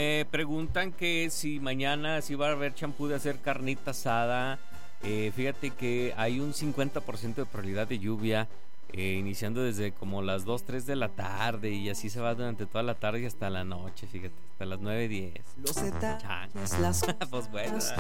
Me preguntan que si mañana sí va a haber champú de hacer carnita asada. Fíjate que hay un 50% de probabilidad de lluvia, iniciando desde como las 2, 3 de la tarde y así se va durante toda la tarde y hasta la noche, fíjate, hasta las 9:10. Los detalles, las Pues bueno,